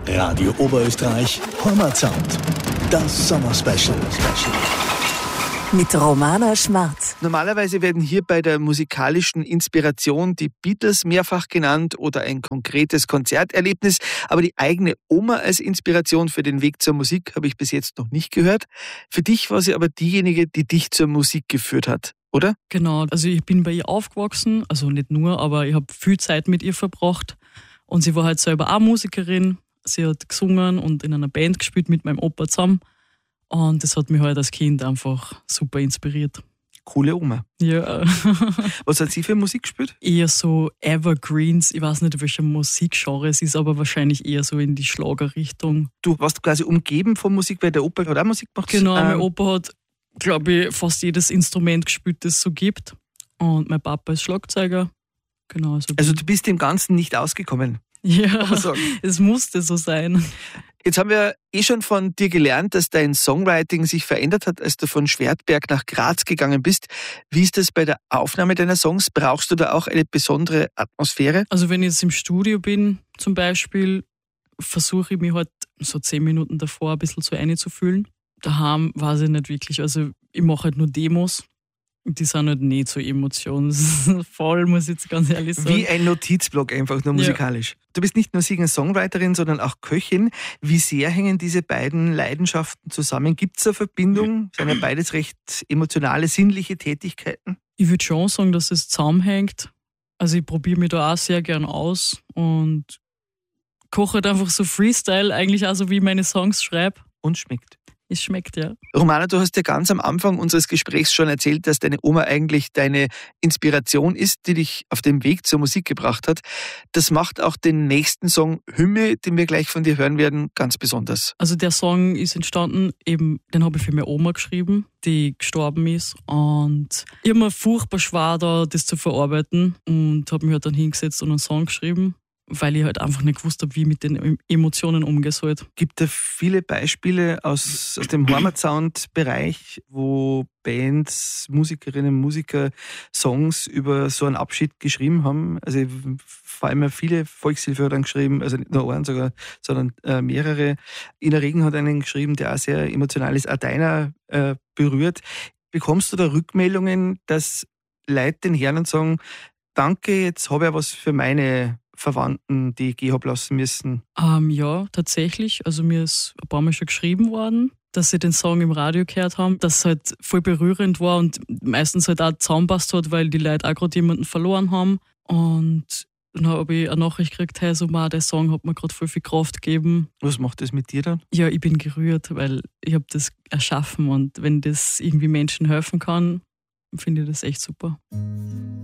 Radio Oberösterreich, Heimatsound. Das Sommer-Special. Mit Romana Schmarz. Normalerweise werden hier bei der musikalischen Inspiration die Beatles mehrfach genannt oder ein konkretes Konzerterlebnis. Aber die eigene Oma als Inspiration für den Weg zur Musik habe ich bis jetzt noch nicht gehört. Für dich war sie aber diejenige, die dich zur Musik geführt hat, oder? Genau, also ich bin bei ihr aufgewachsen, also nicht nur, aber ich habe viel Zeit mit ihr verbracht. Und sie war halt selber auch Musikerin. Sie hat gesungen und in einer Band gespielt mit meinem Opa zusammen. Und das hat mich halt als Kind einfach super inspiriert. Coole Oma. Ja. Was hat sie für Musik gespielt? Eher so Evergreens. Ich weiß nicht, welche Musikgenre es ist, aber wahrscheinlich eher so in die Schlagerrichtung. Du warst quasi umgeben von Musik, weil der Opa hat auch Musik gemacht. Genau, mein Opa hat, glaube ich, fast jedes Instrument gespielt, das es so gibt. Und mein Papa ist Schlagzeuger. Genau, also du bist dem Ganzen nicht ausgekommen. Ja, es musste so sein. Jetzt haben wir schon von dir gelernt, dass dein Songwriting sich verändert hat, als du von Schwertberg nach Graz gegangen bist. Wie ist das bei der Aufnahme deiner Songs? Brauchst du da auch eine besondere Atmosphäre? Also wenn ich jetzt im Studio bin zum Beispiel, versuche ich mich halt so 10 Minuten davor ein bisschen so einzufühlen. Daheim weiß ich nicht wirklich. Also ich mache halt nur Demos. Die sind halt nicht so emotionsvoll, muss ich jetzt ganz ehrlich sagen. Wie ein Notizblock, einfach nur musikalisch. Ja. Du bist nicht nur Singer-Songwriterin, sondern auch Köchin. Wie sehr hängen diese beiden Leidenschaften zusammen? Gibt es eine Verbindung? Sind ja beides recht emotionale, sinnliche Tätigkeiten? Ich würde schon sagen, dass es zusammenhängt. Also ich probiere mich da auch sehr gern aus und koche halt einfach so Freestyle, eigentlich auch so wie ich meine Songs schreibe. Und schmeckt. Es schmeckt, ja. Romana, du hast ja ganz am Anfang unseres Gesprächs schon erzählt, dass deine Oma eigentlich deine Inspiration ist, die dich auf dem Weg zur Musik gebracht hat. Das macht auch den nächsten Song Hymne, den wir gleich von dir hören werden, ganz besonders. Also der Song ist entstanden, den habe ich für meine Oma geschrieben, die gestorben ist. Und ich habe mir furchtbar schwer da, das zu verarbeiten und habe mich halt dann hingesetzt und einen Song geschrieben, weil ich halt einfach nicht gewusst habe, wie ich mit den Emotionen umgehen soll. Gibt es viele Beispiele aus dem Heimatsound-Bereich, wo Bands, Musikerinnen und Musiker Songs über so einen Abschied geschrieben haben? Also vor allem viele Volkshilfe hat einen geschrieben, also nicht nur einen sogar, sondern mehrere. Ina Regen hat einen geschrieben, der auch sehr emotional ist, auch deiner berührt. Bekommst du da Rückmeldungen, dass Leute den Herren und sagen, danke, jetzt habe ich was für meine Verwandten, die ich gehen habe lassen müssen? Ja, tatsächlich. Also mir ist ein paar Mal schon geschrieben worden, dass sie den Song im Radio gehört haben, dass es halt voll berührend war und meistens halt auch zusammenpasst hat, weil die Leute auch gerade jemanden verloren haben. Und dann habe ich eine Nachricht gekriegt, hey, so der Song hat mir gerade voll viel Kraft gegeben. Was macht das mit dir dann? Ja, ich bin gerührt, weil ich habe das erschaffen und wenn das irgendwie Menschen helfen kann, finde ich das echt super.